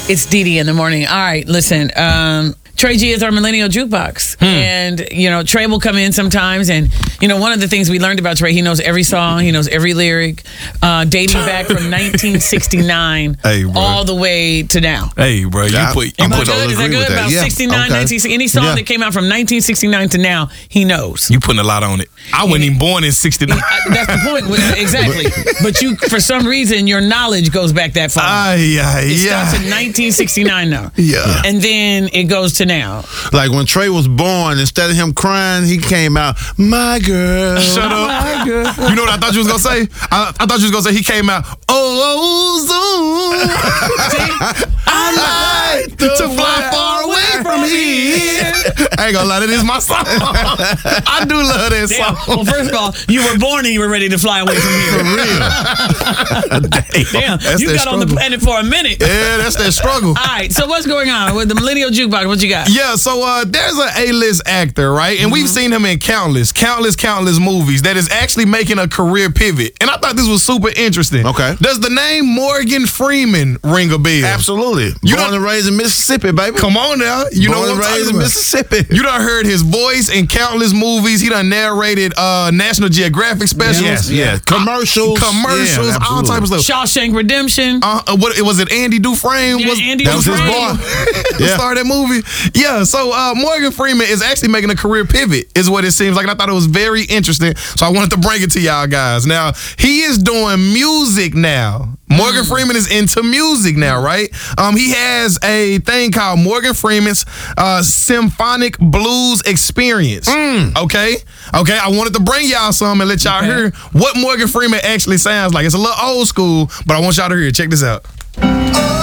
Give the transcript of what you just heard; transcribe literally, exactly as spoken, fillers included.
It's Dee Dee in the morning. All right, listen. Um, Trey G is our millennial jukebox. Hmm. And, you know, Trey will come in sometimes. And, you know, one of the things we learned about Trey, he knows every song. He knows every lyric. Uh, dating back from nineteen sixty-nine hey, all the way to now. Hey, bro. You Yeah, put, you Am I put good? Is that good? About yeah. sixty-nine, Okay. nineteen sixty. Any song yeah. that came out from nineteen sixty-nine to now, he knows. You putting a lot on it. I wasn't even born in sixty-nine. That's the point. Exactly. But you, for some reason, your knowledge goes back that far. Ay, ay, It yeah. starts in nineteen sixty-nine now. Yeah. And then it goes to now. Like when Trey was born, instead of him crying, he came out, my girl. Shut up. My girl. You know what I thought you was going to say? I, I thought you was going to say he came out, oh, zoom. I like to, to fly far away from here. I ain't going to lie, that is my song. I do love that Damn. song. Well, first of all, you were born and you were ready to fly away from here. For real. Damn, That's you that got on the struggle. planet for a minute. Yeah, that's that struggle. All right, so what's going on with the Millennial Jukebox? What you got? Yeah, so uh, there's an A-list actor, right? And we've seen him in countless, countless, countless movies that is actually making a career pivot. And I thought this was super interesting. Okay. Does the name Morgan Freeman ring a bell? Absolutely. You Born don't- and raised in Mississippi, baby. Come on now. You know Born what I'm and raised talking in about. Mississippi. You done heard his voice in countless movies. He done narrated uh, National Geographic specials. Yes, yeah. Commercials. Commercials, Yeah, all absolutely. type of stuff. Shawshank Redemption. Uh, uh, what was it? Andy Dufresne Yeah, was Andy that was his Dufresne. boy. Yeah. Started that movie. Yeah. So uh, Morgan Freeman is actually making a career pivot, is what it seems like. And I thought it was very interesting. So I wanted to bring it to y'all guys. Now he is doing music now. Morgan Freeman is into music now, right? Um, he has a thing called Morgan Freeman's uh, Symphonic Blues Experience. Okay, okay. I wanted to bring y'all some and let y'all Okay. hear what Morgan Freeman actually sounds like. It's a little old school, but I want y'all to hear it. Check this out.